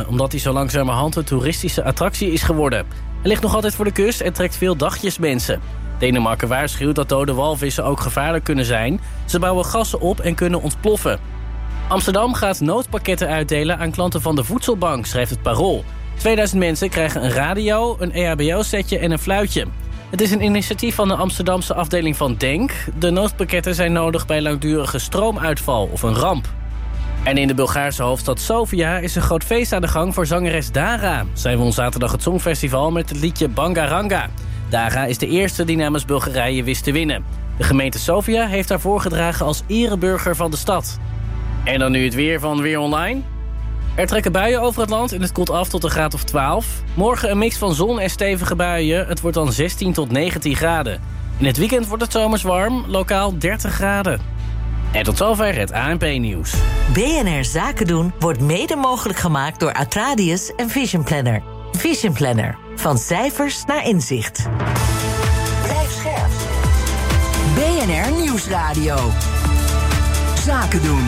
omdat hij zo langzamerhand een toeristische attractie is geworden. Hij ligt nog altijd voor de kust en trekt veel dagjesmensen. Denemarken waarschuwt dat dode walvissen ook gevaarlijk kunnen zijn. Ze bouwen gassen op en kunnen ontploffen. Amsterdam gaat noodpakketten uitdelen aan klanten van de Voedselbank, schrijft het Parool. 2000 mensen krijgen een radio, een EHBO-setje en een fluitje. Het is een initiatief van de Amsterdamse afdeling van DENK. De noodpakketten zijn nodig bij langdurige stroomuitval of een ramp. En in de Bulgaarse hoofdstad Sofia is een groot feest aan de gang voor zangeres Dara. Zij won zaterdag het Songfestival met het liedje Bangaranga. Dara is de eerste die namens Bulgarije wist te winnen. De gemeente Sofia heeft haar voorgedragen als ereburger van de stad. En dan nu het weer van Weer Online. Er trekken buien over het land en het koelt af tot een graad of 12. Morgen een mix van zon en stevige buien. Het wordt dan 16 tot 19 graden. In het weekend wordt het zomers warm, lokaal 30 graden. En tot zover het ANP-nieuws. BNR Zaken doen wordt mede mogelijk gemaakt door Atradius en Vision Planner. Vision Planner. Van cijfers naar inzicht. Blijf scherp. BNR Nieuwsradio. Zaken doen.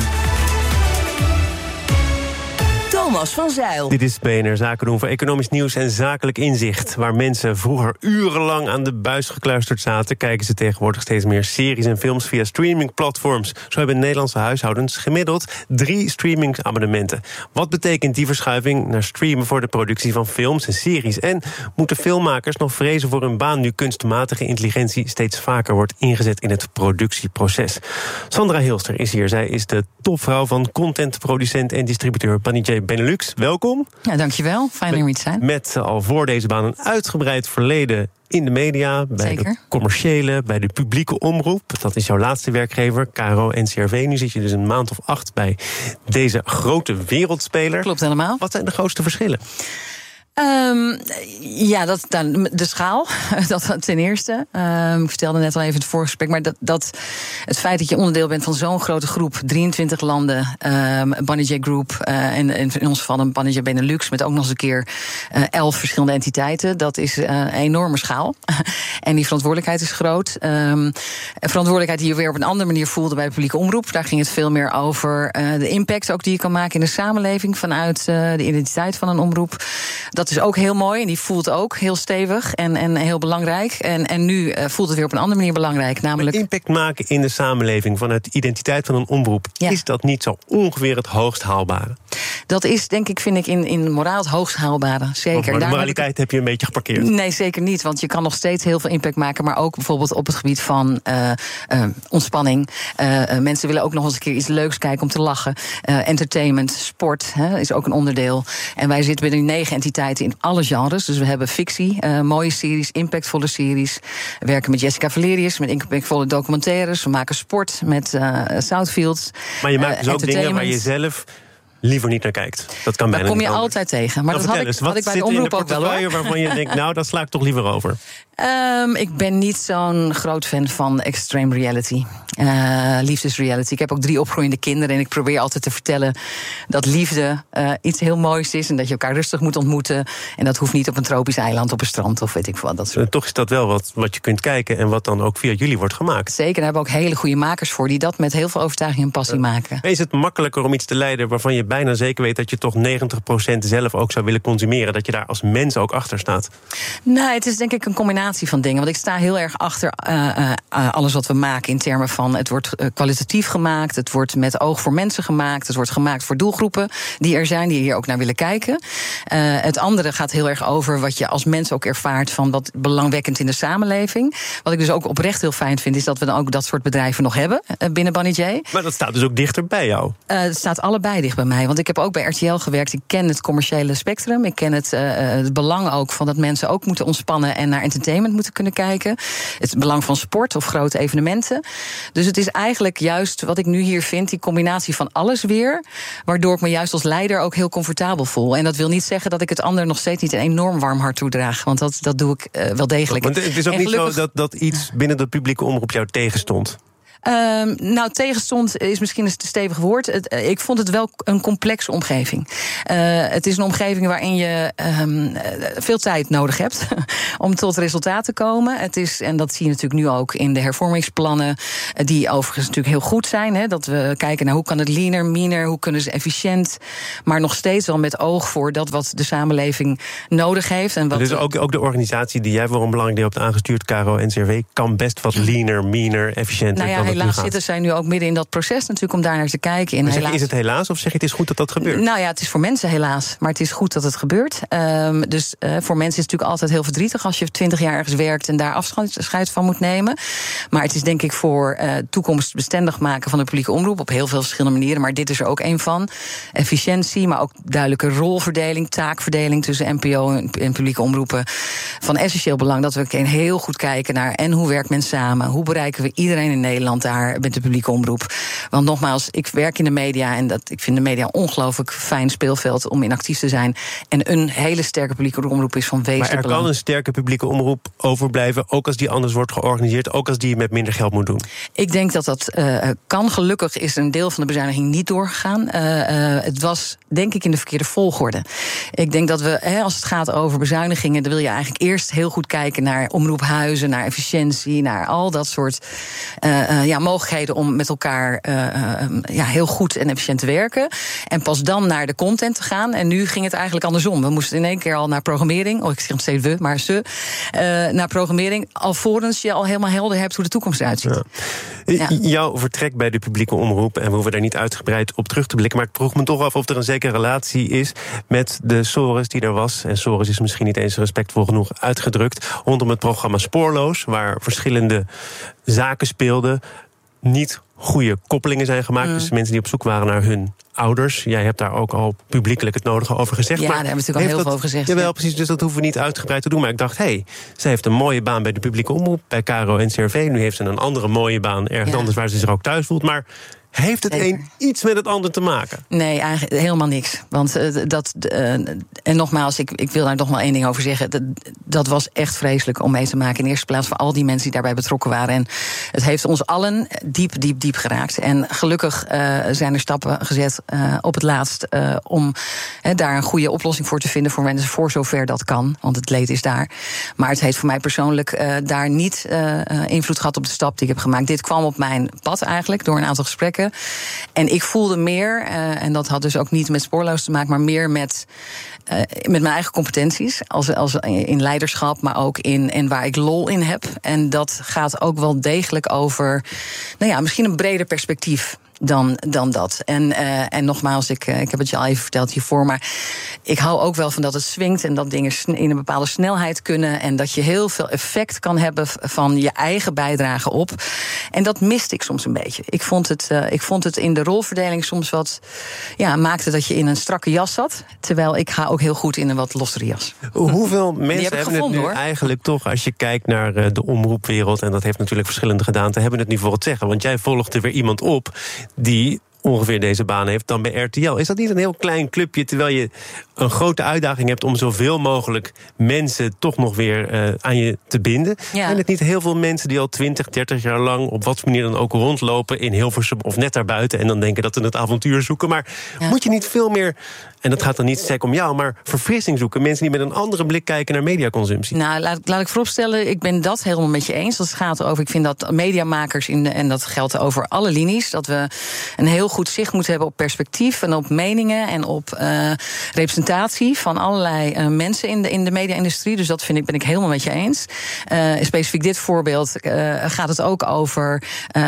Thomas van Zeil. Dit is BNR Zaken doen voor economisch nieuws en zakelijk inzicht. Waar mensen vroeger urenlang aan de buis gekluisterd zaten, kijken ze tegenwoordig steeds meer series en films via streamingplatforms. Zo hebben Nederlandse huishoudens gemiddeld 3 streamingsabonnementen. Wat betekent die verschuiving naar streamen voor de productie van films en series? En moeten filmmakers nog vrezen voor hun baan nu kunstmatige intelligentie steeds vaker wordt ingezet in het productieproces? Sandra Hilster is hier. Zij is de topvrouw van contentproducent en distributeur Banijay Benelux. Welkom. Ja, dankjewel. Fijn om hier te zijn. Met al voor deze baan een uitgebreid verleden in de media, bij de commerciële, bij de publieke omroep. Dat is jouw laatste werkgever, KRO-NCRV. Nu zit je dus een maand of 8 bij deze grote wereldspeler. Klopt helemaal. Wat zijn de grootste verschillen? De schaal, dat ten eerste. Ik vertelde net al even het voorgesprek, maar dat het feit dat je onderdeel bent van zo'n grote groep, 23 landen, Banijay Group en in ons geval een Banijay Benelux met ook nog eens een keer 11 verschillende entiteiten, dat is een enorme schaal. En die verantwoordelijkheid is groot. Een verantwoordelijkheid die je weer op een andere manier voelde bij de publieke omroep. Daar ging het veel meer over de impact ook die je kan maken in de samenleving vanuit de identiteit van een omroep. Dat is ook heel mooi en die voelt ook heel stevig en heel belangrijk. En nu voelt het weer op een andere manier belangrijk. Namelijk impact maken in de samenleving vanuit de identiteit van een omroep. Ja. Is dat niet zo ongeveer het hoogst haalbare? Dat is, denk ik, vind ik in moraal het hoogst haalbare. Zeker. Maar de moraliteit heb je een beetje geparkeerd. Nee, zeker niet. Want je kan nog steeds heel veel impact maken. Maar ook bijvoorbeeld op het gebied van ontspanning. Mensen willen ook nog eens een keer iets leuks kijken om te lachen. Entertainment, sport is ook een onderdeel. En wij zitten binnen 9 entiteiten in alle genres. Dus we hebben fictie, mooie series, impactvolle series. We werken met Jessica Valerius, met impactvolle documentaires. We maken sport met Southfields. Maar je maakt dus ook dingen waar je zelf liever niet naar kijkt. Dat kan bijna niet. Daar kom je altijd tegen. Maar dat had ik bij de omroep ook wel, hoor. Waarvan je denkt, nou, dat sla ik toch liever over. Ik ben niet zo'n groot fan van extreme reality. Liefdesreality. Ik heb ook 3 opgroeiende kinderen en ik probeer altijd te vertellen dat liefde iets heel moois is en dat je elkaar rustig moet ontmoeten. En dat hoeft niet op een tropisch eiland, op een strand of weet ik wat. Dat soort. Toch is dat wel wat je kunt kijken en wat dan ook via jullie wordt gemaakt. Zeker, daar hebben we ook hele goede makers voor die dat met heel veel overtuiging en passie maken. Is het makkelijker om iets te leiden waarvan je bijna zeker weet dat je toch 90% zelf ook zou willen consumeren, dat je daar als mens ook achter staat? Nee, het is denk ik een combinatie van dingen. Want ik sta heel erg achter alles wat we maken in termen van het wordt kwalitatief gemaakt, het wordt met oog voor mensen gemaakt, het wordt gemaakt voor doelgroepen die er zijn, die hier ook naar willen kijken. Het andere gaat heel erg over wat je als mens ook ervaart van wat belangwekkend in de samenleving. Wat ik dus ook oprecht heel fijn vind, is dat we dan ook dat soort bedrijven nog hebben binnen Banijay. Maar dat staat dus ook dichter bij jou? Het staat allebei dicht bij mij. Want ik heb ook bij RTL gewerkt. Ik ken het commerciële spectrum. Ik ken het belang ook van dat mensen ook moeten ontspannen en naar entertainment moeten kunnen kijken. Het belang van sport of grote evenementen. Dus het is eigenlijk juist wat ik nu hier vind, die combinatie van alles weer, waardoor ik me juist als leider ook heel comfortabel voel. En dat wil niet zeggen dat ik het ander nog steeds niet een enorm warm hart toedraag. Want dat doe ik wel degelijk. Want het is ook niet zo dat iets binnen de publieke omroep jou tegenstond. Tegenstond is misschien een te stevig woord. Ik vond het wel een complexe omgeving. Het is een omgeving waarin je veel tijd nodig hebt om tot resultaat te komen. Het is, en dat zie je natuurlijk nu ook in de hervormingsplannen, die overigens natuurlijk heel goed zijn. Hè, dat we kijken naar hoe kan het leaner, meaner, hoe kunnen ze efficiënt, maar nog steeds wel met oog voor dat wat de samenleving nodig heeft. En wat dus ook de organisatie die jij voor een belangrijk deel hebt aangestuurd, KRO-NCRW, kan best wat leaner, meaner, efficiënter. Nou ja, helaas zitten zij nu ook midden in dat proces natuurlijk om daar naar te kijken. Maar is het helaas of zeg je het is goed dat dat gebeurt? Nou ja, het is voor mensen helaas, maar het is goed dat het gebeurt. Dus voor mensen is het natuurlijk altijd heel verdrietig als je 20 jaar ergens werkt en daar afscheid van moet nemen. Maar het is denk ik voor toekomstbestendig maken van de publieke omroep op heel veel verschillende manieren. Maar dit is er ook een van. Efficiëntie, maar ook duidelijke rolverdeling, taakverdeling tussen NPO en publieke omroepen. Van essentieel belang dat we heel goed kijken naar en hoe werkt men samen? Hoe bereiken we iedereen in Nederland daar met de publieke omroep? Want nogmaals, ik werk in de media en ik vind de media een ongelooflijk fijn speelveld om in actief te zijn. En een hele sterke publieke omroep is van wezenlijk belang. Maar er kan een sterke publieke omroep overblijven, ook als die anders wordt georganiseerd, ook als die met minder geld moet doen? Ik denk dat dat kan. Gelukkig is een deel van de bezuiniging niet doorgegaan. Het was, denk ik, in de verkeerde volgorde. Ik denk dat we, als het gaat over bezuinigingen, dan wil je eigenlijk eerst heel goed kijken naar omroephuizen, naar efficiëntie, naar al dat soort mogelijkheden om met elkaar heel goed en efficiënt te werken. En pas dan naar de content te gaan. En nu ging het eigenlijk andersom. We moesten in één keer al naar programmering. Ik zeg nog steeds we, maar ze. Naar programmering, alvorens je al helemaal helder hebt hoe de toekomst eruit ziet. Ja. Jouw vertrek bij de publieke omroep, en we hoeven daar niet uitgebreid op terug te blikken, maar ik vroeg me toch af of er een zekere relatie is met de sores die er was. En sores is misschien niet eens respectvol genoeg uitgedrukt. Rondom het programma Spoorloos, waar verschillende zaken speelden, niet goede koppelingen zijn gemaakt. Dus mensen die op zoek waren naar hun ouders. Jij hebt daar ook al publiekelijk het nodige over gezegd. Ja, daar hebben we natuurlijk al heel veel over gezegd. Jawel, precies, dus dat hoeven we niet uitgebreid te doen. Maar ik dacht, zij heeft een mooie baan bij de publieke omroep, bij KRO-NCRW. Nu heeft ze een andere mooie baan ergens anders waar ze zich ook thuis voelt. Maar heeft het een iets met het ander te maken? Nee, eigenlijk helemaal niks. Want en nogmaals, ik wil daar nog wel één ding over zeggen. Dat was echt vreselijk om mee te maken. In de eerste plaats voor al die mensen die daarbij betrokken waren. En het heeft ons allen diep geraakt. En gelukkig zijn er stappen gezet op het laatst om daar een goede oplossing voor te vinden voor mensen, voor zover dat kan. Want het leed is daar. Maar het heeft voor mij persoonlijk daar niet invloed gehad op de stap die ik heb gemaakt. Dit kwam op mijn pad eigenlijk door een aantal gesprekken. En ik voelde meer, en dat had dus ook niet met Spoorloos te maken, maar meer met mijn eigen competenties. Als in leiderschap, maar ook in waar ik lol in heb. En dat gaat ook wel degelijk over misschien een breder perspectief dan dat. En nogmaals, ik heb het je al even verteld hiervoor, maar ik hou ook wel van dat het swingt en dat dingen in een bepaalde snelheid kunnen en dat je heel veel effect kan hebben van je eigen bijdrage op. En dat miste ik soms een beetje. Ik vond het in de rolverdeling soms wat maakte dat je in een strakke jas zat, terwijl ik ga ook heel goed in een wat lossere jas. Hoeveel mensen hebben het nu eigenlijk toch, als je kijkt naar de omroepwereld, en dat heeft natuurlijk verschillende gedaanten, hebben het nu voor het zeggen? Want jij volgt er weer iemand op die ongeveer deze baan heeft dan bij RTL. Is dat niet een heel klein clubje, terwijl je een grote uitdaging hebt om zoveel mogelijk mensen toch nog weer aan je te binden? Ja. En het niet heel veel mensen die al 20, 30 jaar lang op wat voor manier dan ook rondlopen in Hilversum of net daarbuiten en dan denken dat ze het avontuur zoeken. Maar moet je niet veel meer, en dat gaat dan niet sec om jou, maar verfrissing zoeken? Mensen die met een andere blik kijken naar mediaconsumptie. Nou, laat ik vooropstellen, ik ben dat helemaal met je eens. Als het gaat over, ik vind dat mediamakers, en dat geldt over alle linies, dat we een heel goed zicht moeten hebben op perspectief en op meningen en op representatie van allerlei mensen in de media-industrie. Dus dat ben ik helemaal met je eens. Specifiek dit voorbeeld gaat het ook over,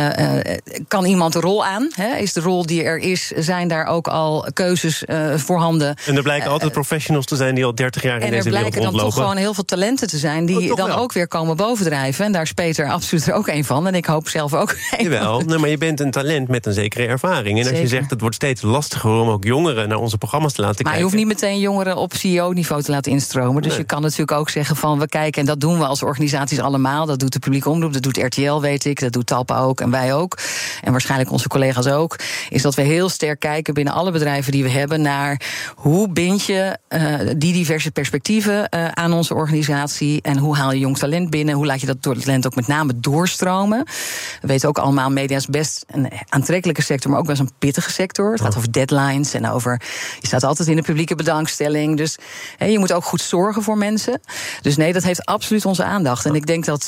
kan iemand de rol aan? Is de rol die er is, zijn daar ook al keuzes voorhanden? En er blijken altijd professionals te zijn die al 30 jaar in deze wereld rondlopen. En er blijken dan toch gewoon heel veel talenten te zijn die dan ook weer komen bovendrijven. En daar is Peter absoluut er ook een van. En ik hoop zelf ook een. Jawel, maar je bent een talent met een zekere ervaring. brengen. En als je Zeker. zegt, het wordt steeds lastiger om ook jongeren naar onze programma's te laten Maar kijken. je hoeft niet meteen jongeren op CEO-niveau te laten instromen. Dus Nee. je kan natuurlijk ook zeggen van we kijken, en dat doen we als organisaties allemaal. Dat doet de publieke omroep, dat doet RTL, weet ik. Dat doet Talpa ook en wij ook. En waarschijnlijk onze collega's ook. Is dat we heel sterk kijken binnen alle bedrijven die we hebben naar hoe bind je die diverse perspectieven aan onze organisatie. En hoe haal je jong talent binnen. Hoe laat je dat talent ook met name doorstromen. We weten ook allemaal, media is best een aantrekkelijke sector, maar ook best een pittige sector. Het gaat over deadlines en over, je staat altijd in de publieke bedankstelling. Dus je moet ook goed zorgen voor mensen. Dus nee, dat heeft absoluut onze aandacht. En ik denk dat,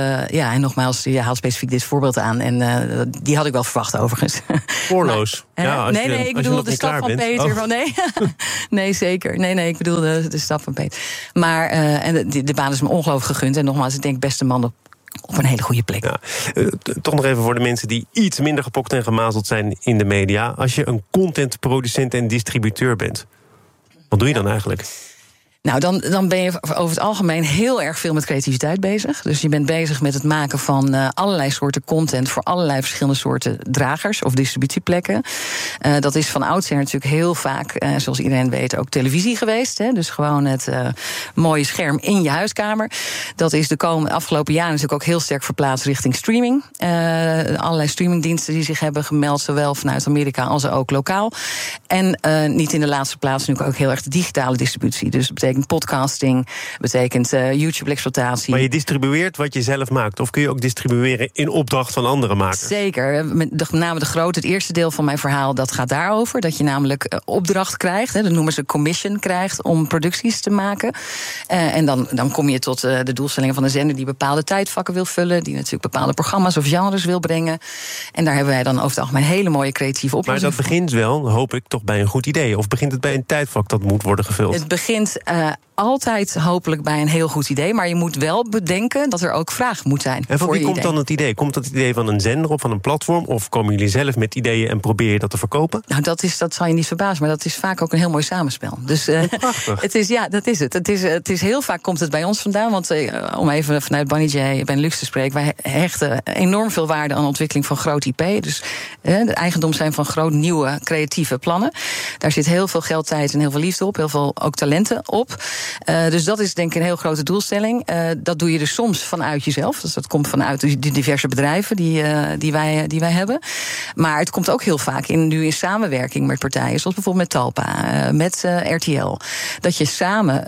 en nogmaals, je haalt specifiek dit voorbeeld aan. En die had ik wel verwacht overigens. Spoorloos. Ik bedoel de stap van Peter. Van, nee. Nee, zeker. Nee, ik bedoel de stap van Peter. Maar en de baan is me ongelooflijk gegund. En nogmaals, ik denk beste man op een hele goede plek. Ja. Toch nog even voor de mensen die iets minder gepokt en gemazeld zijn in de media. Als je een contentproducent en distributeur bent, wat doe je dan eigenlijk? Nou, dan ben je over het algemeen heel erg veel met creativiteit bezig. Dus je bent bezig met het maken van allerlei soorten content voor allerlei verschillende soorten dragers of distributieplekken. Dat is van oudsher natuurlijk heel vaak, zoals iedereen weet, ook televisie geweest. Hè? Dus gewoon het mooie scherm in je huiskamer. Dat is de afgelopen jaren natuurlijk ook heel sterk verplaatst richting streaming. Allerlei streamingdiensten die zich hebben gemeld, zowel vanuit Amerika als ook lokaal. En niet in de laatste plaats natuurlijk ook heel erg de digitale distributie. Dus dat betekent podcasting, betekent YouTube-exploitatie. Maar je distribueert wat je zelf maakt? Of kun je ook distribueren in opdracht van andere makers? Zeker. Met name het eerste deel van mijn verhaal, dat gaat daarover. Dat je namelijk opdracht krijgt, dat noemen ze commission krijgt, om producties te maken. En dan kom je tot de doelstellingen van de zender die bepaalde tijdvakken wil vullen, die natuurlijk bepaalde programma's of genres wil brengen. En daar hebben wij dan over het algemeen hele mooie creatieve oplossingen. Maar dat begint wel, hoop ik, toch bij een goed idee. Of begint het bij een tijdvak dat moet worden gevuld? Het begint altijd hopelijk bij een heel goed idee, maar je moet wel bedenken dat er ook vraag moet zijn. En van wie komt idee. dan het idee? Komt dat idee van een zender of van een platform? Of komen jullie zelf met ideeën en probeer je dat te verkopen? Nou, dat zal je niet verbazen, maar dat is vaak ook een heel mooi samenspel. Dus het is, dat is het. Het is heel vaak komt het bij ons vandaan, want om even vanuit Bonnie J. Benelux te spreken, wij hechten enorm veel waarde aan de ontwikkeling van groot IP. Dus de eigendom zijn van groot nieuwe creatieve plannen. Daar zit heel veel geld, tijd en heel veel liefde op, heel veel ook talenten op. Dus dat is denk ik een heel grote doelstelling. Dat doe je dus soms vanuit jezelf. Dus dat komt vanuit de diverse bedrijven die wij hebben. Maar het komt ook heel vaak nu in samenwerking met partijen, zoals bijvoorbeeld met Talpa, met RTL. Dat je samen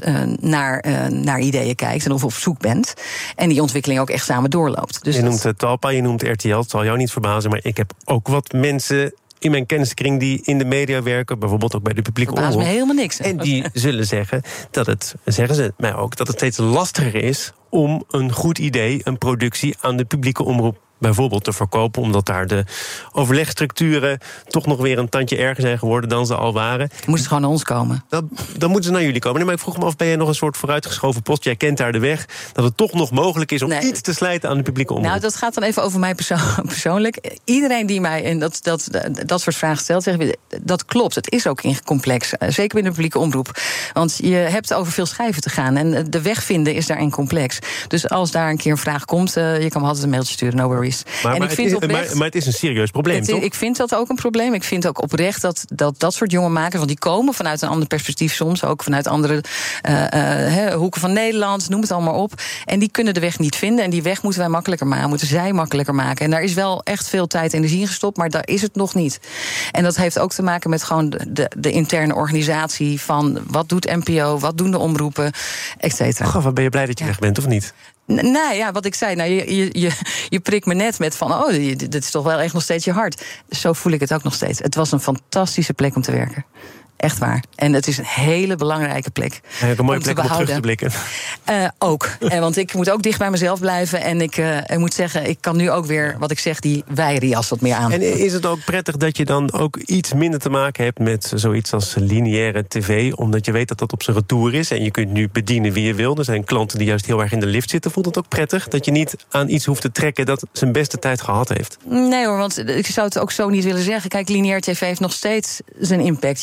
naar ideeën kijkt en of op zoek bent. En die ontwikkeling ook echt samen doorloopt. Dus je noemt Talpa, je noemt RTL. Het zal jou niet verbazen, maar ik heb ook wat mensen in mijn kenniskring die in de media werken, bijvoorbeeld ook bij de publieke omroep. Verbaast me helemaal niks. En die zullen zeggen zeggen ze mij ook, dat het steeds lastiger is om een goed idee, een productie aan de publieke omroep bijvoorbeeld te verkopen, omdat daar de overlegstructuren toch nog weer een tandje erger zijn geworden dan ze al waren. Dan moeten ze gewoon naar ons komen. Dan moeten ze naar jullie komen. Nee, maar ik vroeg me af, ben jij nog een soort vooruitgeschoven post? Jij kent daar de weg, dat het toch nog mogelijk is om iets te slijten aan de publieke omroep. Nou, dat gaat dan even over mij persoonlijk. Iedereen die mij en dat soort vragen stelt, zegt, dat klopt. Het is ook complex, zeker binnen de publieke omroep. Want je hebt over veel schijven te gaan en de weg vinden is daarin complex. Dus als daar een keer een vraag komt, je kan me altijd een mailtje sturen, no worries. Maar het is een serieus probleem, toch? Ik vind dat ook een probleem. Ik vind ook oprecht dat soort jonge makers, want die komen vanuit een ander perspectief soms, ook vanuit andere hoeken van Nederland, noem het allemaal op. En die kunnen de weg niet vinden en die weg moeten wij makkelijker maken, moeten zij makkelijker maken. En daar is wel echt veel tijd en energie in gestopt, maar daar is het nog niet. En dat heeft ook te maken met gewoon de interne organisatie van wat doet NPO, wat doen de omroepen, et cetera. Goh, wat ben je blij dat je weg bent, of niet? Nou ja, wat ik zei, je prikt me net met van, dit is toch wel echt nog steeds je hart. Zo voel ik het ook nog steeds. Het was een fantastische plek om te werken. Echt waar. En het is een hele belangrijke plek. Ja, een mooie plek om op terug te blikken. Ook. Want ik moet ook dicht bij mezelf blijven. En ik moet zeggen, ik kan nu ook weer, wat ik zeg, die wijrjas wat meer aan. En is het ook prettig dat je dan ook iets minder te maken hebt met zoiets als lineaire tv, omdat je weet dat dat op zijn retour is en je kunt nu bedienen wie je wil. Er zijn klanten die juist heel erg in de lift zitten. Voelt het ook prettig dat je niet aan iets hoeft te trekken dat zijn beste tijd gehad heeft? Nee hoor, want ik zou het ook zo niet willen zeggen. Kijk, lineaire tv heeft nog steeds zijn impact. Je ziet verschuivingen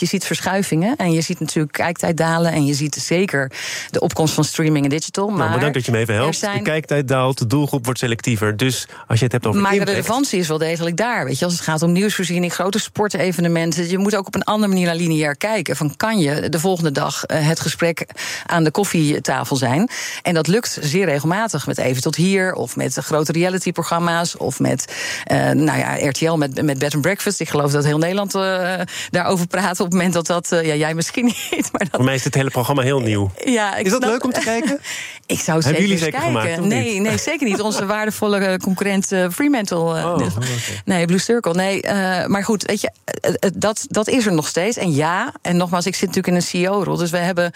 verschuivingen. En je ziet natuurlijk kijktijd dalen. En je ziet zeker de opkomst van streaming en digital. Maar bedankt dat je me even helpt. De kijktijd daalt, de doelgroep wordt selectiever. Dus als je het hebt over maar impact... de relevantie is wel degelijk daar. Weet je, als het gaat om nieuwsvoorziening, grote sportevenementen. Je moet ook op een andere manier naar lineair kijken. Van kan je de volgende dag het gesprek aan de koffietafel zijn? En dat lukt zeer regelmatig met Even tot Hier, of met grote realityprogramma's, of met RTL met Bed and Breakfast. Ik geloof dat heel Nederland daarover praat op het moment dat jij misschien niet. Maar dat... Voor mij is het hele programma heel nieuw. Ja, is dat leuk om te kijken? Ik zou Hebben jullie zeker kijken. Gemaakt, nee, zeker niet. Onze waardevolle concurrent Fremantle. Okay. Nee, Blue Circle. Nee, maar goed, weet je, dat is er nog steeds. En ja, en nogmaals, ik zit natuurlijk in een CEO-rol. Dus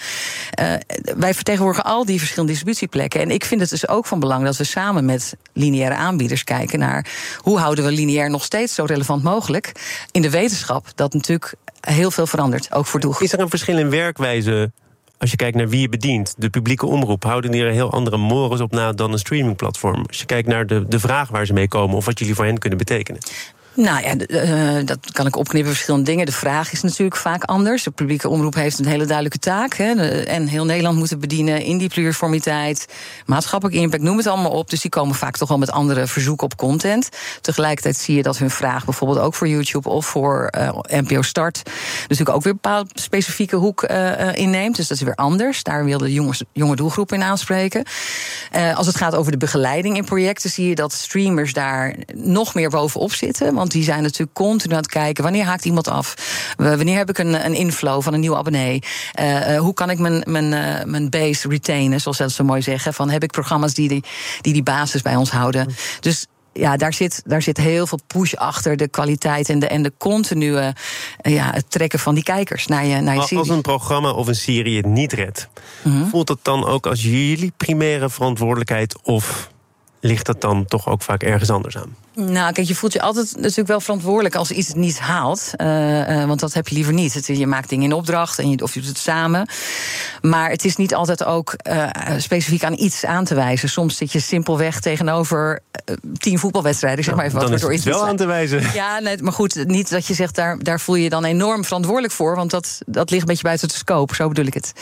wij vertegenwoordigen al die verschillende distributieplekken. En ik vind het dus ook van belang dat we samen met lineaire aanbieders kijken naar hoe houden we lineair nog steeds zo relevant mogelijk. In de wetenschap dat natuurlijk heel veel verandert, ook voor doelgroep. Is er een verschil in werkwijze als je kijkt naar wie je bedient? De publieke omroep, houden die er een heel andere mores op na dan een streamingplatform? Als je kijkt naar de vraag waar ze mee komen of wat jullie voor hen kunnen betekenen. Nou ja, dat kan ik opknippen verschillende dingen. De vraag is natuurlijk vaak anders. De publieke omroep heeft een hele duidelijke taak. En heel Nederland moet het bedienen in die pluriformiteit, maatschappelijke impact, noem het allemaal op. Dus die komen vaak toch wel met andere verzoeken op content. Tegelijkertijd zie je dat hun vraag bijvoorbeeld ook voor YouTube of voor NPO Start natuurlijk ook weer een bepaalde specifieke hoek inneemt. Dus dat is weer anders. Daar wil de jonge doelgroep in aanspreken. Als het gaat over de begeleiding in projecten, zie je dat streamers daar nog meer bovenop zitten. Want die zijn natuurlijk continu aan het kijken, wanneer haakt iemand af? Wanneer heb ik een inflow van een nieuwe abonnee? Hoe kan ik mijn base retainen, zoals ze dat zo mooi zeggen? Van, heb ik programma's die basis bij ons houden? Dus ja, daar zit heel veel push achter de kwaliteit en de continue het trekken van die kijkers naar je serie. Als een programma of een serie het niet redt, voelt dat dan ook als jullie primaire verantwoordelijkheid of ligt dat dan toch ook vaak ergens anders aan? Nou, kijk, je voelt je altijd natuurlijk wel verantwoordelijk als iets het niet haalt. Want dat heb je liever niet. Je maakt dingen in opdracht of je doet het samen. Maar het is niet altijd ook specifiek aan iets aan te wijzen. Soms zit je simpelweg tegenover 10 voetbalwedstrijden. Zeg maar even dan wat is het wel aan te wijzen. Ja, nee, maar goed, niet dat je zegt, daar voel je je dan enorm verantwoordelijk voor. Want dat ligt een beetje buiten de scope, zo bedoel ik het.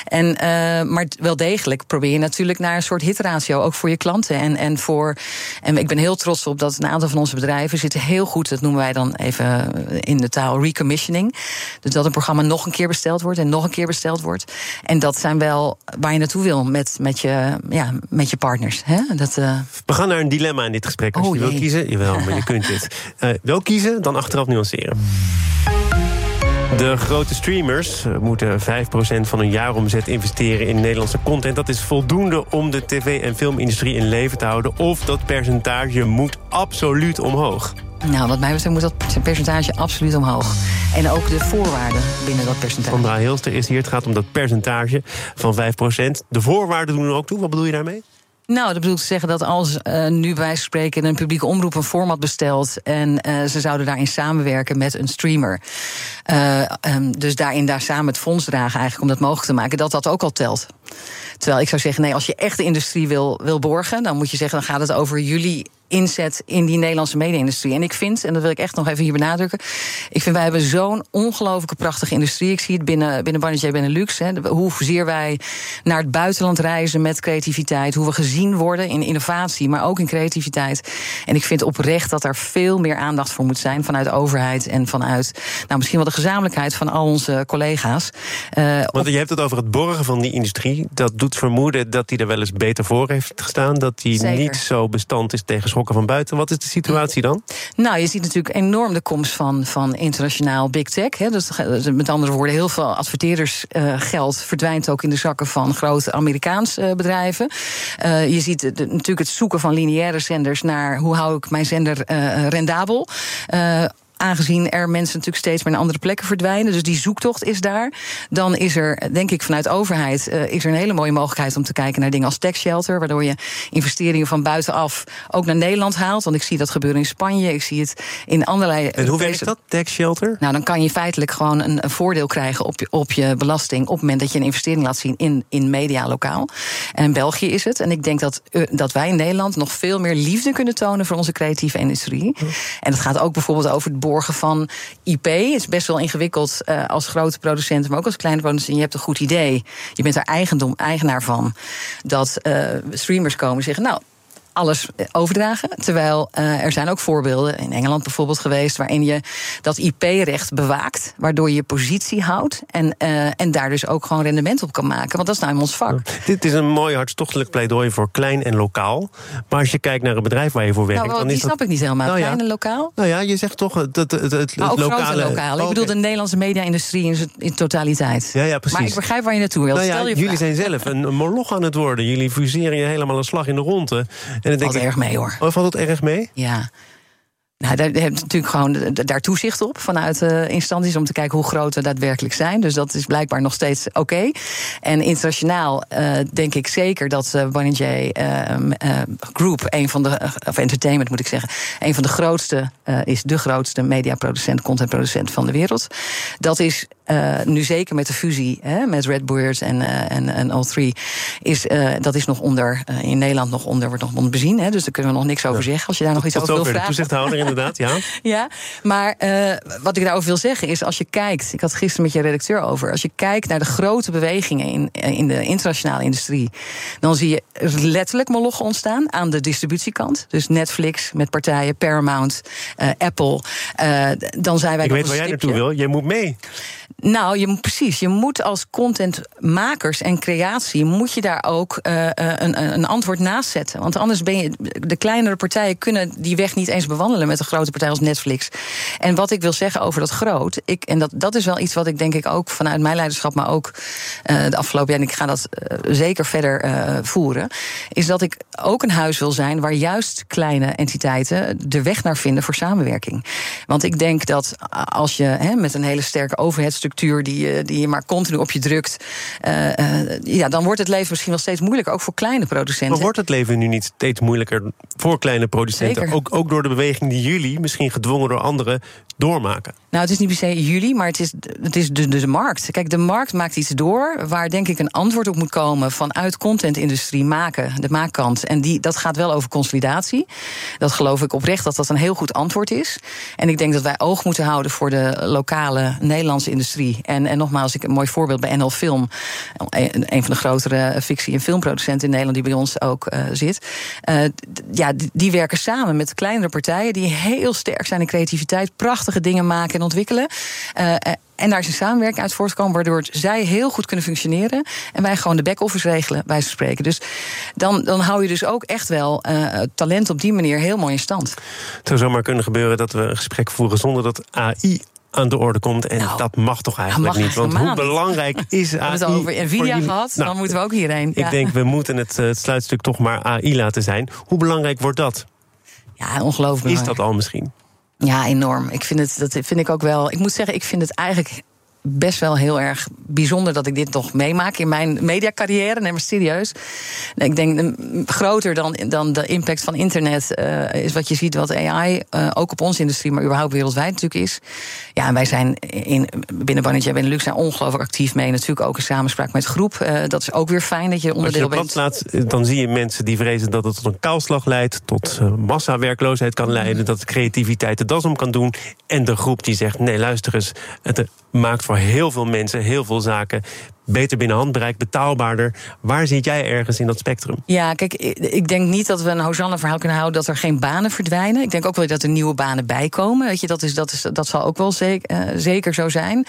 Maar wel degelijk probeer je natuurlijk naar een soort hitratio, ook voor je klanten. En ik ben heel trots op dat een aantal van onze bedrijven zitten heel goed, dat noemen wij dan even in de taal recommissioning. Dus dat een programma nog een keer besteld wordt en nog een keer besteld wordt. En dat zijn wel waar je naartoe wil met je partners. Hè? We gaan naar een dilemma in dit gesprek. Als je wil kiezen, jawel, maar je kunt dit. Wel kiezen, dan achteraf nuanceren. De grote streamers moeten 5% van hun jaaromzet investeren in Nederlandse content. Dat is voldoende om de tv- en filmindustrie in leven te houden. Of dat percentage moet absoluut omhoog. Nou, wat mij betreft moet dat percentage absoluut omhoog. En ook de voorwaarden binnen dat percentage. Sandra Hilster is hier. Het gaat om dat percentage van 5%. De voorwaarden doen er ook toe. Wat bedoel je daarmee? Nou, dat bedoel te zeggen dat als nu bij wijze van spreken een publieke omroep een format bestelt en ze zouden daarin samenwerken met een streamer. Dus daar samen het fonds dragen eigenlijk om dat mogelijk te maken, dat ook al telt. Terwijl ik zou zeggen, nee, als je echt de industrie wil borgen, dan moet je zeggen, dan gaat het over jullie inzet in die Nederlandse media-industrie. En ik vind, en dat wil ik echt nog even hier benadrukken, ik vind wij hebben zo'n ongelooflijke prachtige industrie. Ik zie het binnen Banijay Benelux. Hoezeer wij naar het buitenland reizen met creativiteit. Hoe we gezien worden in innovatie, maar ook in creativiteit. En ik vind oprecht dat er veel meer aandacht voor moet zijn vanuit de overheid en vanuit misschien wel de gezamenlijkheid van al onze collega's. Want je hebt het over het borgen van die industrie. Dat doet vermoeden dat hij er wel eens beter voor heeft gestaan. Dat hij niet zo bestand is tegen schokken van buiten. Wat is de situatie dan? Nou, je ziet natuurlijk enorm de komst van internationaal big tech. Dus met andere woorden, heel veel adverteerdersgeld verdwijnt ook in de zakken van grote Amerikaanse bedrijven. Je ziet natuurlijk het zoeken van lineaire zenders naar hoe hou ik mijn zender rendabel. Aangezien er mensen natuurlijk steeds meer naar andere plekken verdwijnen. Dus die zoektocht is daar. Dan is er, denk ik, vanuit overheid is er een hele mooie mogelijkheid om te kijken naar dingen als tax shelter, waardoor je investeringen van buitenaf ook naar Nederland haalt. Want ik zie dat gebeuren in Spanje. Ik zie het in allerlei. En hoe werkt dat, tax shelter? Nou, dan kan je feitelijk gewoon een voordeel krijgen op je belasting op het moment dat je een investering laat zien in media lokaal. En in België is het. En ik denk dat wij in Nederland nog veel meer liefde kunnen tonen voor onze creatieve industrie. En dat gaat ook bijvoorbeeld over het borgen van IP. Het is best wel ingewikkeld als grote producent, maar ook als kleine producent. Je hebt een goed idee. Je bent er eigenaar van. Dat streamers komen en zeggen, nou, alles overdragen. Terwijl er zijn ook voorbeelden, in Engeland bijvoorbeeld geweest, waarin je dat IP-recht bewaakt, waardoor je je positie houdt en daar dus ook gewoon rendement op kan maken. Want dat is nou ons vak. Dit is een mooi hartstochtelijk pleidooi voor klein en lokaal. Maar als je kijkt naar een bedrijf waar je voor werkt, dan is snap ik niet helemaal. Nou ja, klein en lokaal? Nou ja, je zegt toch het maar ook lokale. Groot en lokaal. Ik bedoel de Nederlandse media-industrie in totaliteit. Ja, precies. Maar ik begrijp waar je naartoe wilt. Nou ja, jullie zijn zelf een moloch aan het worden. Jullie fuseren je helemaal een slag in de ronde. En valt erg mee, hoor. Oh, valt het erg mee? Ja. Nou, daar heb je natuurlijk gewoon daar toezicht op vanuit instanties om te kijken hoe groot we daadwerkelijk zijn. Dus dat is blijkbaar nog steeds oké. En internationaal denk ik zeker dat Banijay Group, of entertainment moet ik zeggen, een van de grootste, is de grootste mediaproducent, contentproducent van de wereld. Dat is nu zeker met de fusie met Redbird en All3, dat is nog onder, in Nederland wordt nog onder bezien. Dus daar kunnen we nog niks over zeggen. Als je daar nog iets over wil vragen. De toezichthouder inderdaad, ja. Ja, maar wat ik daarover wil zeggen is, als je kijkt, ik had gisteren met je redacteur over, als je kijkt naar de grote bewegingen in de internationale industrie, dan zie je letterlijk molochen ontstaan aan de distributiekant. Dus Netflix met partijen, Paramount, Apple. Dan zijn wij. Ik weet waar jij naartoe wil. Jij moet mee. Nou, precies. Je moet als contentmakers en creatie, moet je daar ook een antwoord naast zetten. Want anders de kleinere partijen kunnen die weg niet eens bewandelen met een grote partij als Netflix. En wat ik wil zeggen over dat groot, dat is wel iets wat ik denk ik ook vanuit mijn leiderschap, maar ook de afgelopen jaar, en ik ga dat zeker verder voeren, is dat ik ook een huis wil zijn waar juist kleine entiteiten de weg naar vinden voor samenwerking. Want ik denk dat als je met een hele sterke overheidsstructuur die je maar continu op je drukt, dan wordt het leven misschien wel steeds moeilijker, ook voor kleine producenten. Maar wordt het leven nu niet steeds moeilijker voor kleine producenten? Ook door de beweging die jullie, misschien gedwongen door anderen, doormaken? Nou, het is niet per se jullie, maar het is de markt. Kijk, de markt maakt iets door waar denk ik een antwoord op moet komen vanuit contentindustrie maken, de maakkant. En dat gaat wel over consolidatie. Dat geloof ik oprecht dat dat een heel goed antwoord is. En ik denk dat wij oog moeten houden voor de lokale Nederlandse industrie. En nogmaals, een mooi voorbeeld bij NL Film, een van de grotere fictie- en filmproducenten in Nederland die bij ons ook zit. Die werken samen met kleinere partijen die heel sterk zijn in creativiteit, prachtige dingen maken en ontwikkelen. En daar is een samenwerking uit voortgekomen, waardoor zij heel goed kunnen functioneren en wij gewoon de back-office regelen, bij ze spreken. Dus dan hou je dus ook echt wel talent op die manier heel mooi in stand. Het zou zomaar kunnen gebeuren dat we een gesprek voeren zonder dat AI aan de orde komt. En dat mag toch eigenlijk niet. Want hoe belangrijk is AI? We hebben het over Nvidia gehad, dan moeten we ook hierheen. Ik denk, we moeten het sluitstuk toch maar AI laten zijn. Hoe belangrijk wordt dat? Ja, ongelooflijk belangrijk. Is dat al misschien? Ja, enorm. Dat vind ik ook wel. Ik moet zeggen, ik vind het eigenlijk best wel heel erg bijzonder dat ik dit nog meemaak in mijn mediacarrière. Neem maar serieus. Ik denk groter dan de impact van internet is wat je ziet wat AI ook op onze industrie, maar überhaupt wereldwijd natuurlijk is. Ja, en wij zijn binnen Banijay Benelux zijn ongelooflijk actief mee. Natuurlijk ook in samenspraak met groep. Dat is ook weer fijn dat je onderdeel bent. Als je dat laat, dan zie je mensen die vrezen dat het tot een kaalslag leidt, tot massawerkloosheid kan leiden, dat de creativiteit de das om kan doen. En de groep die zegt, nee, luister eens, het maakt voor heel veel mensen, heel veel zaken beter binnen handbereik, betaalbaarder. Waar zit jij ergens in dat spectrum? Ja, kijk, ik denk niet dat we een Hosanna-verhaal kunnen houden dat er geen banen verdwijnen. Ik denk ook wel dat er nieuwe banen bijkomen. Weet je, dat zal ook wel zeker zo zijn.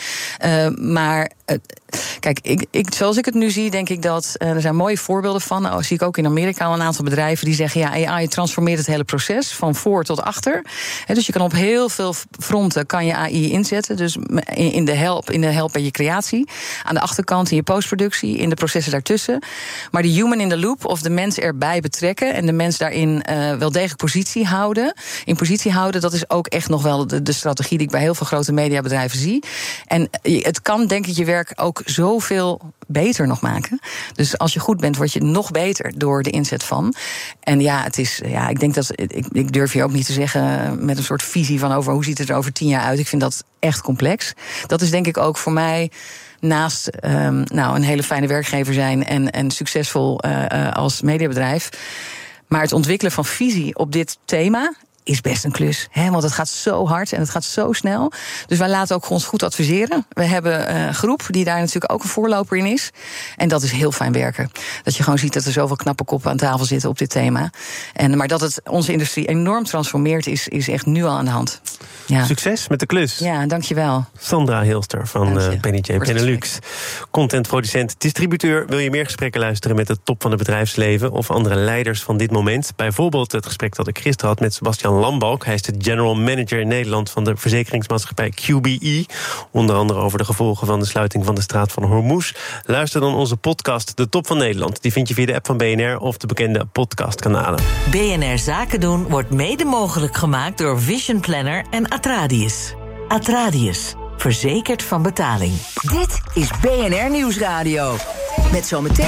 Maar kijk, zoals ik het nu zie, denk ik dat er zijn mooie voorbeelden van. Zie ik ook in Amerika al een aantal bedrijven die zeggen, ja, AI transformeert het hele proces van voor tot achter. Dus je kan op heel veel fronten kan je AI inzetten. Dus in de help bij je creatie, aan de achterkant in je postproductie, in de processen daartussen. Maar de human in the loop, of de mens erbij betrekken en de mens daarin wel degelijk positie houden, dat is ook echt nog wel de strategie die ik bij heel veel grote mediabedrijven zie. En het kan, denk ik, je werk ook zoveel beter nog maken. Dus als je goed bent, word je nog beter door de inzet van. En ja, ik denk dat ik durf je ook niet te zeggen met een soort visie van over hoe ziet het er over 10 jaar uit. Ik vind dat echt complex. Dat is denk ik ook voor mij, naast een hele fijne werkgever zijn en succesvol als mediabedrijf, maar het ontwikkelen van visie op dit thema is best een klus. Want het gaat zo hard en het gaat zo snel. Dus wij laten ook ons goed adviseren. We hebben een groep die daar natuurlijk ook een voorloper in is. En dat is heel fijn werken. Dat je gewoon ziet dat er zoveel knappe koppen aan tafel zitten op dit thema. Maar dat het onze industrie enorm transformeert is echt nu al aan de hand. Ja. Succes met de klus. Ja, dankjewel. Sandra Hilster van Penny J. Benelux. Contentproducent, distributeur. Wil je meer gesprekken luisteren met de top van het bedrijfsleven of andere leiders van dit moment? Bijvoorbeeld het gesprek dat ik gisteren had met Sebastian Lambalk. Hij is de general manager in Nederland van de verzekeringsmaatschappij QBE. Onder andere over de gevolgen van de sluiting van de straat van Hormuz. Luister dan onze podcast De Top van Nederland. Die vind je via de app van BNR of de bekende podcastkanalen. BNR Zaken doen wordt mede mogelijk gemaakt door Vision Planner en Atradius. Atradius, verzekerd van betaling. Dit is BNR Nieuwsradio. Met zometeen